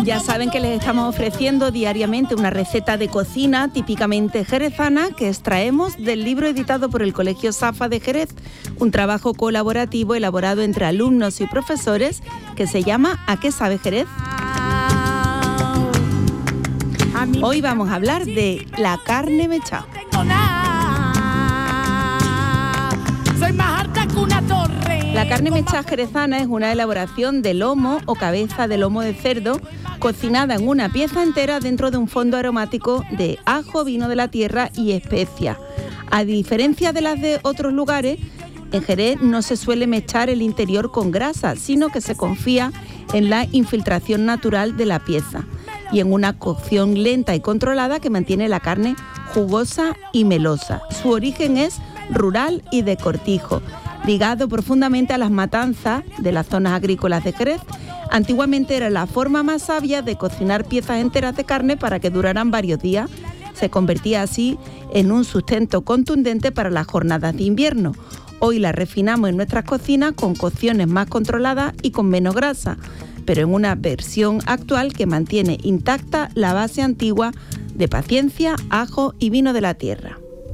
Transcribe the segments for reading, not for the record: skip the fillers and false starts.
Ya saben que les estamos ofreciendo diariamente una receta de cocina típicamente jerezana que extraemos del libro editado por el Colegio Safa de Jerez, un trabajo colaborativo elaborado entre alumnos y profesores que se llama ¿A qué sabe Jerez? Hoy vamos a hablar de la carne mechada. La carne mechada jerezana es una elaboración de lomo o cabeza de lomo de cerdo cocinada en una pieza entera dentro de un fondo aromático de ajo, vino de la tierra y especias. A diferencia de las de otros lugares, en Jerez no se suele mechar el interior con grasa, sino que se confía en la infiltración natural de la pieza y en una cocción lenta y controlada que mantiene la carne jugosa y melosa. Su origen es rural y de cortijo, ligado profundamente a las matanzas de las zonas agrícolas de Jerez. Antiguamente era la forma más sabia de cocinar piezas enteras de carne para que duraran varios días. Se convertía así en un sustento contundente para las jornadas de invierno. Hoy la refinamos en nuestras cocinas con cocciones más controladas y con menos grasa, pero en una versión actual que mantiene intacta la base antigua de paciencia, ajo y vino de la tierra.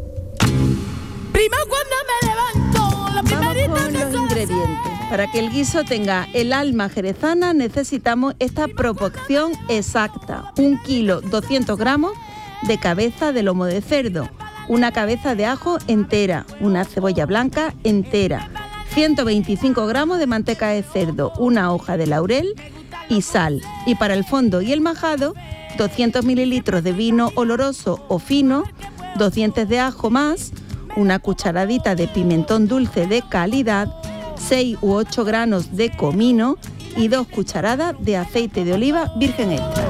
Vamos con los ingredientes. Para que el guiso tenga el alma jerezana necesitamos esta proporción exacta: 1 kilo 200 gramos de cabeza de lomo de cerdo, una cabeza de ajo entera, una cebolla blanca entera, 125 gramos de manteca de cerdo, una hoja de laurel y sal. Y para el fondo y el majado, 200 mililitros de vino oloroso o fino, 2 dientes de ajo más, una cucharadita de pimentón dulce de calidad, 6 u 8 granos de comino y 2 cucharadas de aceite de oliva virgen extra.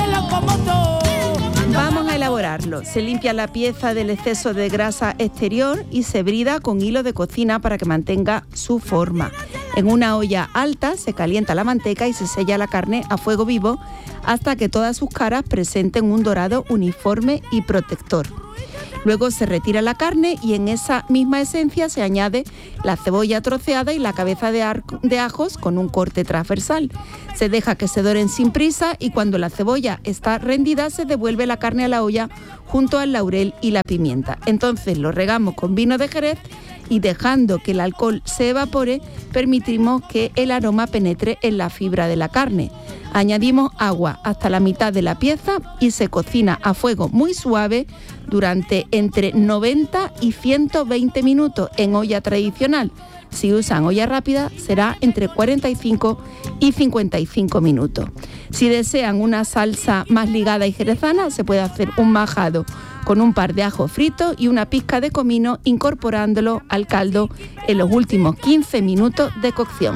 Vamos a elaborarlo. Se limpia la pieza del exceso de grasa exterior y se brida con hilo de cocina para que mantenga su forma. En una olla alta se calienta la manteca y se sella la carne a fuego vivo hasta que todas sus caras presenten un dorado uniforme y protector. Luego se retira la carne y en esa misma esencia se añade la cebolla troceada y la cabeza de ajos con un corte transversal. Se deja que se doren sin prisa y cuando la cebolla está rendida se devuelve la carne a la olla junto al laurel y la pimienta. Entonces lo regamos con vino de Jerez y dejando que el alcohol se evapore, permitimos que el aroma penetre en la fibra de la carne. Añadimos agua hasta la mitad de la pieza y se cocina a fuego muy suave durante entre 90 y 120 minutos en olla tradicional. Si usan olla rápida será entre 45 y 55 minutos. Si desean una salsa más ligada y jerezana, se puede hacer un majado con un par de ajos fritos y una pizca de comino, incorporándolo al caldo en los últimos 15 minutos de cocción.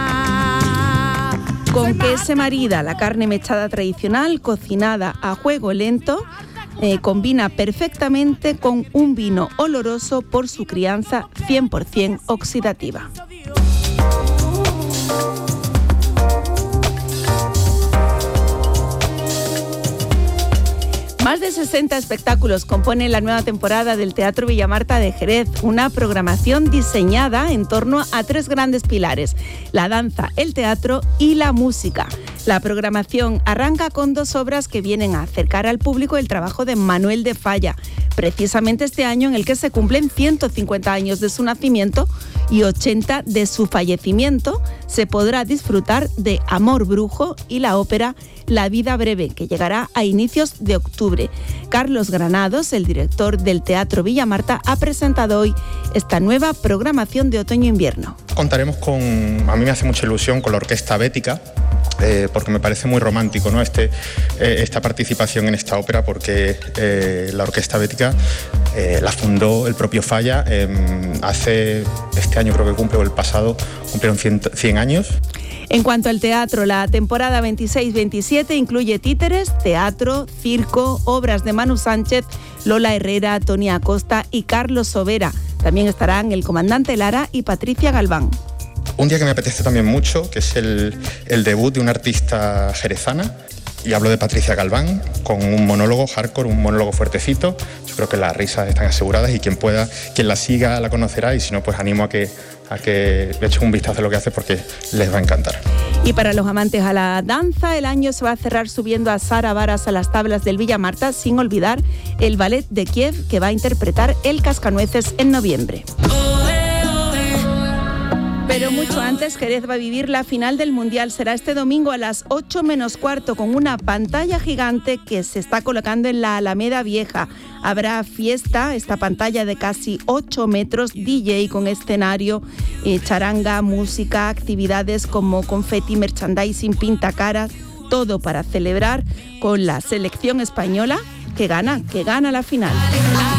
¿Con qué se marida la carne mechada tradicional cocinada a fuego lento? Combina perfectamente con un vino oloroso por su crianza 100% oxidativa. Más de 60 espectáculos componen la nueva temporada del Teatro Villamarta de Jerez, una programación diseñada en torno a 3 grandes pilares: la danza, el teatro y la música. La programación arranca con 2 obras que vienen a acercar al público el trabajo de Manuel de Falla, precisamente este año en el que se cumplen 150 años de su nacimiento y 80 de su fallecimiento. Se podrá disfrutar de Amor Brujo y la ópera La vida breve, que llegará a inicios de octubre. Carlos Granados, el director del Teatro Villamarta, ha presentado hoy esta nueva programación de otoño-invierno. Contaremos a mí me hace mucha ilusión con la Orquesta Bética, porque me parece muy romántico, ¿no? Esta participación en esta ópera, porque la Orquesta Bética la fundó el propio Falla hace, este año creo que cumple, o el pasado, cumplieron 100 años. En cuanto al teatro, la temporada 26-27 incluye títeres, teatro, circo, obras de Manu Sánchez, Lola Herrera, Tony Acosta y Carlos Sobera. También estarán el comandante Lara y Patricia Galván. Un día que me apetece también mucho, que es el debut de una artista jerezana, y hablo de Patricia Galván, con un monólogo hardcore, un monólogo fuertecito. Yo creo que las risas están aseguradas y quien la siga la conocerá, y si no, pues animo a que le echen un vistazo a lo que hace, porque les va a encantar. Y para los amantes a la danza, el año se va a cerrar subiendo a Sara Varas a las tablas del Villa Marta, sin olvidar el ballet de Kiev que va a interpretar El Cascanueces en noviembre. Pero mucho antes, Jerez va a vivir la final del Mundial. Será este domingo a las 8 menos cuarto con una pantalla gigante que se está colocando en la Alameda Vieja. Habrá fiesta, esta pantalla de casi 8 metros, DJ con escenario, charanga, música, actividades como confeti, merchandising, pintacaras, todo para celebrar con la selección española que gana la final.